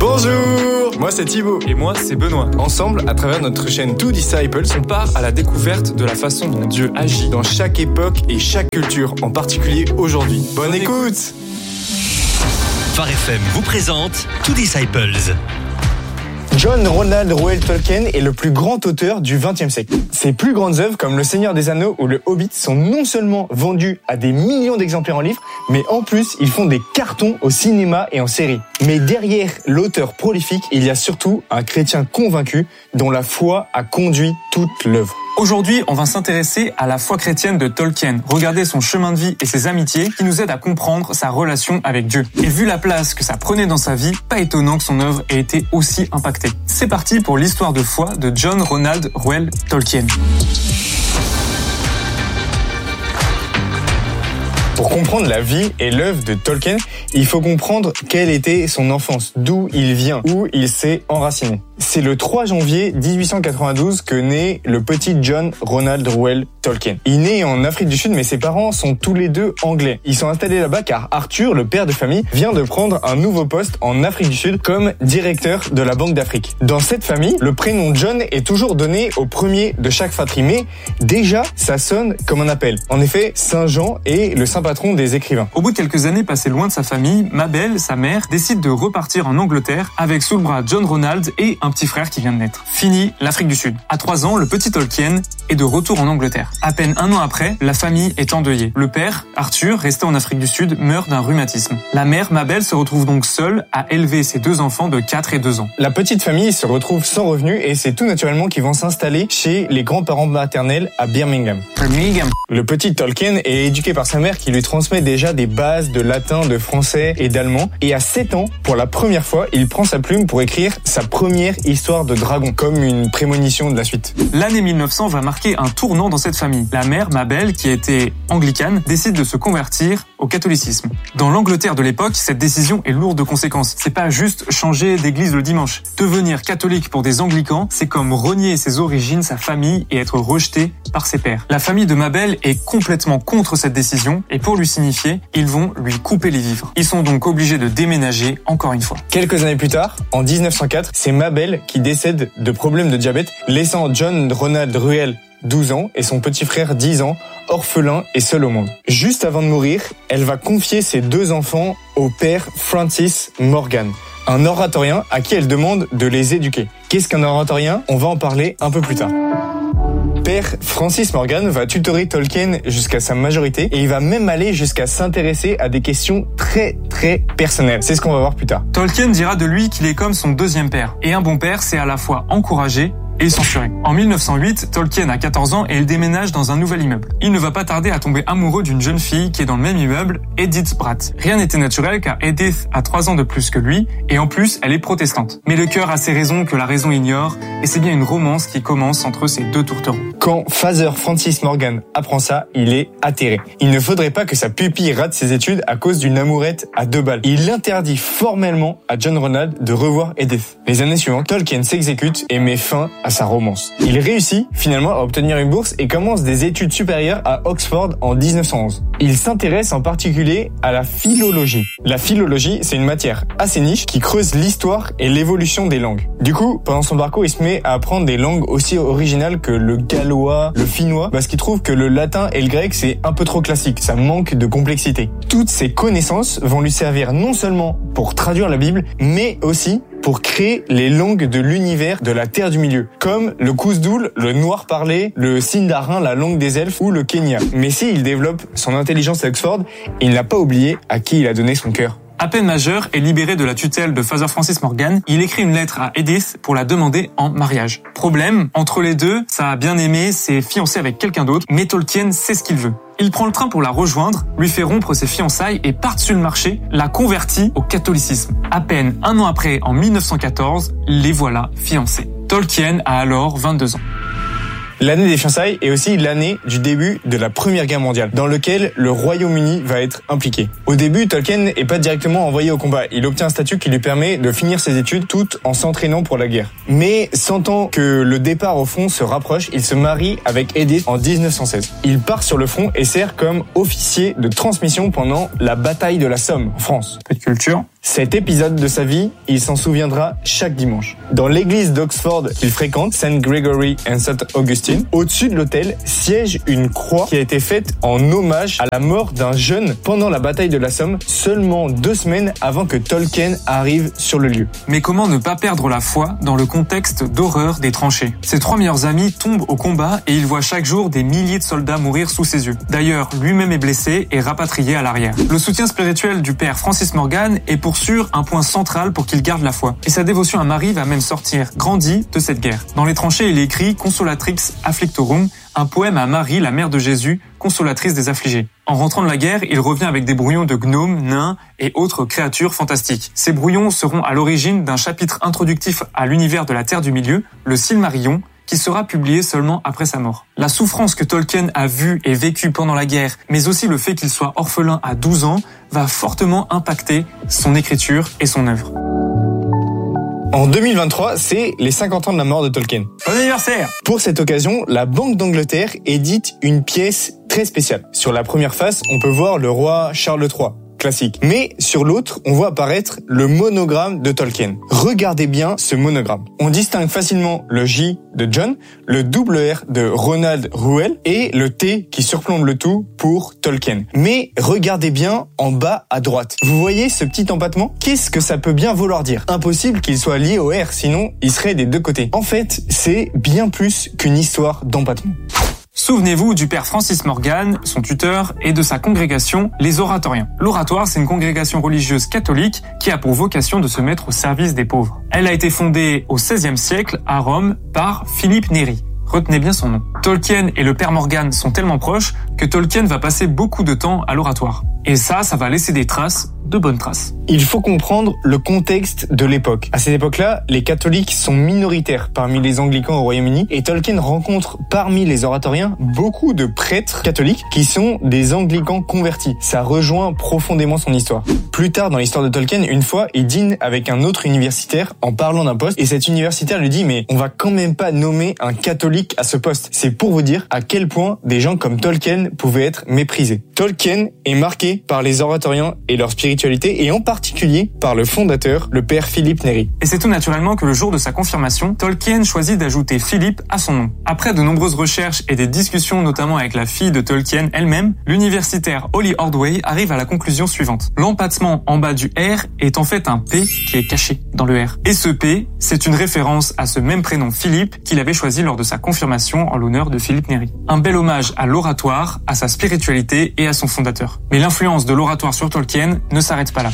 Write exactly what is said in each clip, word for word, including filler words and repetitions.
Bonjour, moi c'est Thibaut. Et moi c'est Benoît. Ensemble, à travers notre chaîne Two Disciples, on part à la découverte de la façon dont Dieu agit dans chaque époque et chaque culture, en particulier aujourd'hui. Bonne, Bonne écoute, écoute. Phare F M vous présente Two Disciples. John Ronald Reuel Tolkien est le plus grand auteur du vingtième siècle. Ses plus grandes œuvres, comme Le Seigneur des Anneaux ou Le Hobbit, sont non seulement vendues à des millions d'exemplaires en livres, mais en plus, ils font des cartons au cinéma et en série. Mais derrière l'auteur prolifique, il y a surtout un chrétien convaincu dont la foi a conduit toute l'œuvre. Aujourd'hui, on va s'intéresser à la foi chrétienne de Tolkien. Regardez son chemin de vie et ses amitiés qui nous aident à comprendre sa relation avec Dieu. Et vu la place que ça prenait dans sa vie, pas étonnant que son œuvre ait été aussi impactée. C'est parti pour l'histoire de foi de John Ronald Reuel Tolkien. Pour comprendre la vie et l'œuvre de Tolkien, il faut comprendre quelle était son enfance, d'où il vient, où il s'est enraciné. C'est le trois janvier dix-huit cent quatre-vingt-douze que naît le petit John Ronald Reuel Tolkien. Il naît en Afrique du Sud, mais ses parents sont tous les deux anglais. Ils sont installés là-bas car Arthur, le père de famille, vient de prendre un nouveau poste en Afrique du Sud comme directeur de la Banque d'Afrique. Dans cette famille, le prénom John est toujours donné au premier de chaque fratrie, mais déjà, ça sonne comme un appel. En effet, Saint Jean est le saint patron des écrivains. Au bout de quelques années passées loin de sa famille, Mabel, sa mère, décide de repartir en Angleterre avec sous le bras John Ronald et un petit frère qui vient de naître. Fini l'Afrique du Sud. À trois ans, le petit Tolkien est de retour en Angleterre. À peine un an après, la famille est endeuillée. Le père, Arthur, resté en Afrique du Sud, meurt d'un rhumatisme. La mère, Mabel, se retrouve donc seule à élever ses deux enfants de quatre et deux ans. La petite famille se retrouve sans revenus et c'est tout naturellement qu'ils vont s'installer chez les grands-parents maternels à Birmingham. Birmingham. Le petit Tolkien est éduqué par sa mère qui lui transmet déjà des bases de latin, de français et d'allemand. Et à sept ans, pour la première fois, il prend sa plume pour écrire sa première histoire de dragon, comme une prémonition de la suite. L'année mille neuf cents va marquer un tournant dans cette famille. La mère, Mabel, qui était anglicane, décide de se convertir au catholicisme. Dans l'Angleterre de l'époque, cette décision est lourde de conséquences. C'est pas juste changer d'église le dimanche. Devenir catholique pour des anglicans, c'est comme renier ses origines, sa famille et être rejeté par ses pairs. La famille de Mabel est complètement contre cette décision et pour lui signifier, ils vont lui couper les vivres. Ils sont donc obligés de déménager encore une fois. Quelques années plus tard, en dix-neuf cent quatre, c'est Mabel qui décède de problèmes de diabète, laissant John Ronald Reuel, douze ans, et son petit frère, dix ans, orphelin et seul au monde. Juste avant de mourir, elle va confier ses deux enfants au père Francis Morgan, un oratorien à qui elle demande de les éduquer. Qu'est-ce qu'un oratorien ? On va en parler un peu plus tard. Père Francis Morgan va tutorer Tolkien jusqu'à sa majorité et il va même aller jusqu'à s'intéresser à des questions très très personnelles. C'est ce qu'on va voir plus tard. Tolkien dira de lui qu'il est comme son deuxième père. Et un bon père, c'est à la fois encourager et censuré. En mille neuf cent huit, Tolkien a quatorze ans et il déménage dans un nouvel immeuble. Il ne va pas tarder à tomber amoureux d'une jeune fille qui est dans le même immeuble, Edith Spratt. Rien n'était naturel car Edith a trois ans de plus que lui et en plus, elle est protestante. Mais le cœur a ses raisons que la raison ignore et c'est bien une romance qui commence entre ces deux tourtereaux. Quand Father Francis Morgan apprend ça, il est atterré. Il ne faudrait pas que sa pupille rate ses études à cause d'une amourette à deux balles. Il interdit formellement à John Ronald de revoir Edith. Les années suivantes, Tolkien s'exécute et met fin à sa romance. Il réussit finalement à obtenir une bourse et commence des études supérieures à Oxford en dix-neuf cent onze. Il s'intéresse en particulier à la philologie. La philologie, c'est une matière assez niche qui creuse l'histoire et l'évolution des langues. Du coup, pendant son parcours, il se met à apprendre des langues aussi originales que le gallois, le finnois, parce qu'il trouve que le latin et le grec, c'est un peu trop classique, ça manque de complexité. Toutes ces connaissances vont lui servir non seulement pour traduire la Bible, mais aussi pour créer les langues de l'univers de la Terre du Milieu, comme le Kousdoul, le noir parlé, le Sindarin, la langue des elfes ou le Kenya. Mais s'il développe son intelligence à Oxford, il n'a pas oublié à qui il a donné son cœur. À peine majeur et libéré de la tutelle de Father Francis Morgan, il écrit une lettre à Edith pour la demander en mariage. Problème, entre les deux, sa bien-aimée s'est fiancée avec quelqu'un d'autre, mais Tolkien sait ce qu'il veut. Il prend le train pour la rejoindre, lui fait rompre ses fiançailles et par-dessus le marché, la convertit au catholicisme. À peine un an après, en mille neuf cent quatorze, les voilà fiancés. Tolkien a alors vingt-deux ans. L'année des fiançailles est aussi l'année du début de la Première Guerre mondiale, dans lequel le Royaume-Uni va être impliqué. Au début, Tolkien n'est pas directement envoyé au combat. Il obtient un statut qui lui permet de finir ses études tout en s'entraînant pour la guerre. Mais sentant que le départ au front se rapproche, il se marie avec Edith en dix-neuf cent seize. Il part sur le front et sert comme officier de transmission pendant la bataille de la Somme, en France. Pas de culture. Cet épisode de sa vie, il s'en souviendra chaque dimanche. Dans l'église d'Oxford qu'il fréquente, Saint Gregory and Saint Augustine, au-dessus de l'autel siège une croix qui a été faite en hommage à la mort d'un jeune pendant la bataille de la Somme, seulement deux semaines avant que Tolkien arrive sur le lieu. Mais comment ne pas perdre la foi dans le contexte d'horreur des tranchées ? Ses trois meilleurs amis tombent au combat et il voit chaque jour des milliers de soldats mourir sous ses yeux. D'ailleurs, lui-même est blessé et rapatrié à l'arrière. Le soutien spirituel du père Francis Morgan est pour sûr un point central pour qu'il garde la foi. Et sa dévotion à Marie va même sortir grandie de cette guerre. Dans les tranchées, il écrit Consolatrix Afflictorum, un poème à Marie, la mère de Jésus, consolatrice des affligés. En rentrant de la guerre, il revient avec des brouillons de gnomes, nains et autres créatures fantastiques. Ces brouillons seront à l'origine d'un chapitre introductif à l'univers de la Terre du Milieu, le Silmarillion, qui sera publié seulement après sa mort. La souffrance que Tolkien a vue et vécue pendant la guerre, mais aussi le fait qu'il soit orphelin à douze ans, va fortement impacter son écriture et son œuvre. En deux mille vingt-trois, c'est les cinquante ans de la mort de Tolkien. Bon anniversaire ! Pour cette occasion, la Banque d'Angleterre édite une pièce très spéciale. Sur la première face, on peut voir le roi Charles trois. Classique. Mais sur l'autre, on voit apparaître le monogramme de Tolkien. Regardez bien ce monogramme. On distingue facilement le J de John, le double R de Ronald Reuel et le T qui surplombe le tout pour Tolkien. Mais regardez bien en bas à droite. Vous voyez ce petit empattement ? Qu'est-ce que ça peut bien vouloir dire ? Impossible qu'il soit lié au R, sinon il serait des deux côtés. En fait, c'est bien plus qu'une histoire d'empattement. Souvenez-vous du père Francis Morgan, son tuteur, et de sa congrégation, les Oratoriens. L'Oratoire, c'est une congrégation religieuse catholique qui a pour vocation de se mettre au service des pauvres. Elle a été fondée au seizième siècle à Rome par Philippe Néri. Retenez bien son nom. Tolkien et le père Morgan sont tellement proches que Tolkien va passer beaucoup de temps à l'Oratoire. Et ça, ça va laisser des traces, de bonnes traces. Il faut comprendre le contexte de l'époque. À cette époque-là, les catholiques sont minoritaires parmi les anglicans au Royaume-Uni et Tolkien rencontre parmi les oratoriens beaucoup de prêtres catholiques qui sont des anglicans convertis. Ça rejoint profondément son histoire. Plus tard dans l'histoire de Tolkien, une fois, il dîne avec un autre universitaire en parlant d'un poste et cet universitaire lui dit « mais on va quand même pas nommer un catholique à ce poste ». C'est pour vous dire à quel point des gens comme Tolkien pouvaient être méprisés. Tolkien est marqué par les oratoriens et leur spiritualité et en particulier par le fondateur, le père Philippe Néri. Et c'est tout naturellement que le jour de sa confirmation, Tolkien choisit d'ajouter Philippe à son nom. Après de nombreuses recherches et des discussions notamment avec la fille de Tolkien elle-même, l'universitaire Holly Ordway arrive à la conclusion suivante. L'empattement en bas du R est en fait un P qui est caché dans le R. Et ce P, c'est une référence à ce même prénom Philippe qu'il avait choisi lors de sa confirmation en l'honneur de Philippe Néri. Un bel hommage à l'oratoire, à sa spiritualité et à son fondateur. Mais l'influence de l'oratoire sur Tolkien ne s'arrête pas là.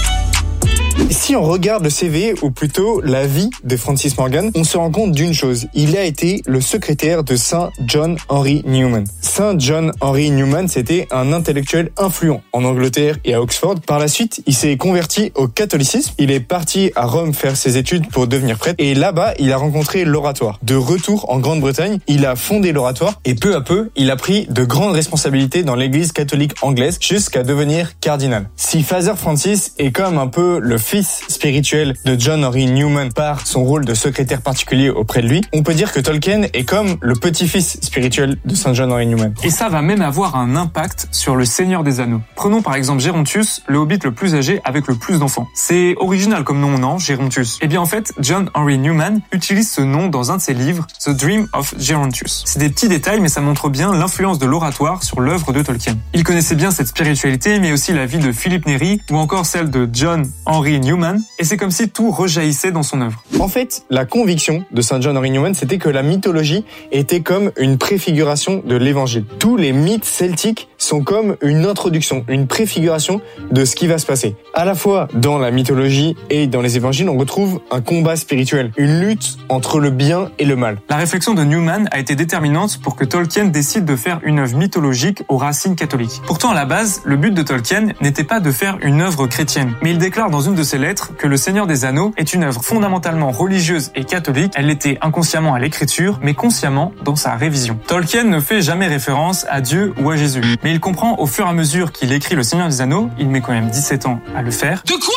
Si on regarde le C V, ou plutôt la vie de Francis Morgan, on se rend compte d'une chose. Il a été le secrétaire de Saint John Henry Newman. Saint John Henry Newman, c'était un intellectuel influent en Angleterre et à Oxford. Par la suite, il s'est converti au catholicisme. Il est parti à Rome faire ses études pour devenir prêtre. Et là-bas, il a rencontré l'oratoire. De retour en Grande-Bretagne, il a fondé l'oratoire. Et peu à peu, il a pris de grandes responsabilités dans l'église catholique anglaise jusqu'à devenir cardinal. Si Father Francis est comme un peu le fils spirituel de John Henry Newman par son rôle de secrétaire particulier auprès de lui, on peut dire que Tolkien est comme le petit-fils spirituel de Saint John Henry Newman. Et ça va même avoir un impact sur le Seigneur des Anneaux. Prenons par exemple Gerontius, le hobbit le plus âgé avec le plus d'enfants. C'est original comme nom, non, Gerontius? Eh bien en fait, John Henry Newman utilise ce nom dans un de ses livres, The Dream of Gerontius. C'est des petits détails, mais ça montre bien l'influence de l'oratoire sur l'œuvre de Tolkien. Il connaissait bien cette spiritualité, mais aussi la vie de Philippe Néri ou encore celle de John Henry Newman, et c'est comme si tout rejaillissait dans son œuvre. En fait, la conviction de Saint John Henry Newman, c'était que la mythologie était comme une préfiguration de l'évangile. Tous les mythes celtiques sont comme une introduction, une préfiguration de ce qui va se passer. À la fois dans la mythologie et dans les évangiles, on retrouve un combat spirituel, une lutte entre le bien et le mal. La réflexion de Newman a été déterminante pour que Tolkien décide de faire une œuvre mythologique aux racines catholiques. Pourtant, à la base, le but de Tolkien n'était pas de faire une œuvre chrétienne, mais il déclare dans une de ses lettres que Le Seigneur des Anneaux est une œuvre fondamentalement religieuse et catholique. Elle l'était inconsciemment à l'écriture, mais consciemment dans sa révision. Tolkien ne fait jamais référence à Dieu ou à Jésus, mais il comprend au fur et à mesure qu'il écrit Le Seigneur des Anneaux, il met quand même dix-sept ans à le faire. De quoi ?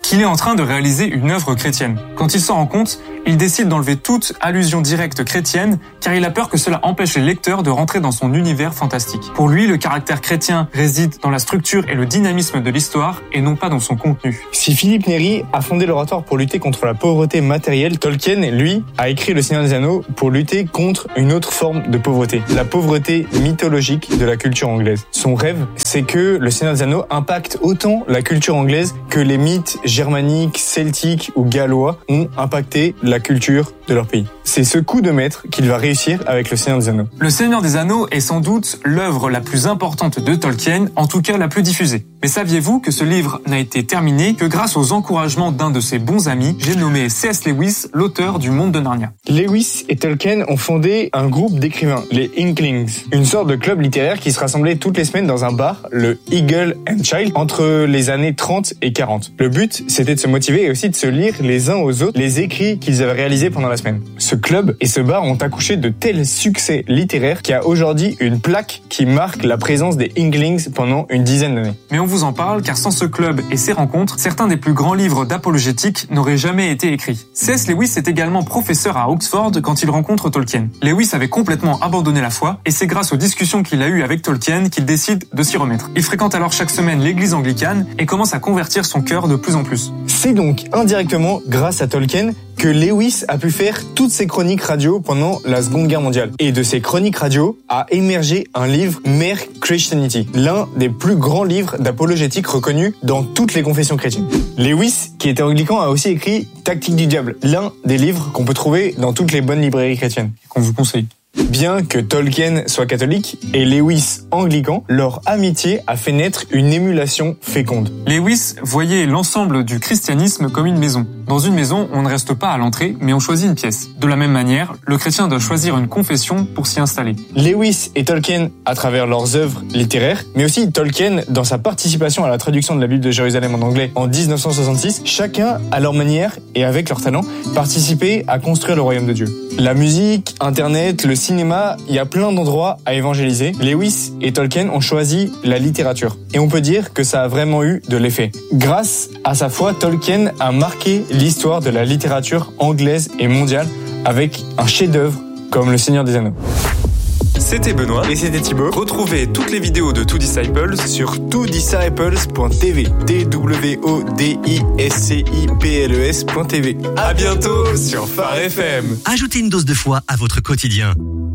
qu'il est en train de réaliser une œuvre chrétienne. Quand il s'en rend compte, il décide d'enlever toute allusion directe chrétienne car il a peur que cela empêche les lecteurs de rentrer dans son univers fantastique. Pour lui, le caractère chrétien réside dans la structure et le dynamisme de l'histoire et non pas dans son contenu. Si Philippe Néri a fondé l'Oratoire pour lutter contre la pauvreté matérielle, Tolkien, lui, a écrit Le Seigneur des Anneaux pour lutter contre une autre forme de pauvreté, la pauvreté mythologique de la culture anglaise. Son rêve, c'est que Le Seigneur des Anneaux impacte autant la culture anglaise que les mythes germaniques, celtiques ou gallois ont impacté la culture de leur pays. C'est ce coup de maître qu'il va réussir avec Le Seigneur des Anneaux. Le Seigneur des Anneaux est sans doute l'œuvre la plus importante de Tolkien, en tout cas la plus diffusée. Mais saviez-vous que ce livre n'a été terminé que grâce aux encouragements d'un de ses bons amis, j'ai nommé C S Lewis, l'auteur du Monde de Narnia. Lewis et Tolkien ont fondé un groupe d'écrivains, les Inklings, une sorte de club littéraire qui se rassemblait toutes les semaines dans un bar, le Eagle and Child, entre les années trente et quarante. Le but, c'était de se motiver et aussi de se lire les uns aux autres les écrits qu'ils avaient réalisés pendant la semaine. Ce club et ce bar ont accouché de tels succès littéraires qu'il y a aujourd'hui une plaque qui marque la présence des Inklings pendant une dizaine d'années. Mais on vous en parle car sans ce club et ses rencontres, certains des plus grands livres d'apologétique n'auraient jamais été écrits. C S Lewis est également professeur à Oxford quand il rencontre Tolkien. Lewis avait complètement abandonné la foi et c'est grâce aux discussions qu'il a eues avec Tolkien qu'il décide de s'y remettre. Il fréquente alors chaque semaine l'église anglicane et commence à convertir son cœur de plus en plus. C'est donc indirectement grâce à Tolkien que Lewis a pu faire toutes ses chroniques radio pendant la Seconde Guerre mondiale. Et de ces chroniques radio a émergé un livre, Mere Christianity, l'un des plus grands livres d'apologétique reconnus dans toutes les confessions chrétiennes. Lewis, qui était anglican, a aussi écrit Tactique du diable, l'un des livres qu'on peut trouver dans toutes les bonnes librairies chrétiennes. Qu'on vous conseille. Bien que Tolkien soit catholique et Lewis anglican, leur amitié a fait naître une émulation féconde. Lewis voyait l'ensemble du christianisme comme une maison. Dans une maison, on ne reste pas à l'entrée, mais on choisit une pièce. De la même manière, le chrétien doit choisir une confession pour s'y installer. Lewis et Tolkien à travers leurs œuvres littéraires, mais aussi Tolkien dans sa participation à la traduction de la Bible de Jérusalem en anglais en dix-neuf cent soixante-six, chacun à leur manière et avec leur talent participaient à construire le royaume de Dieu. La musique, Internet, le cinéma, il y a plein d'endroits à évangéliser. Lewis et Tolkien ont choisi la littérature. Et on peut dire que ça a vraiment eu de l'effet. Grâce à sa foi, Tolkien a marqué l'histoire de la littérature anglaise et mondiale avec un chef-d'œuvre comme Le Seigneur des Anneaux. C'était Benoît Et c'était Thibaut. Retrouvez toutes les vidéos de Two Disciples Sur two disciples point t v. T W O D I S C I P L E S point t v. À bientôt sur Phare F M. Ajoutez une dose de foi à votre quotidien.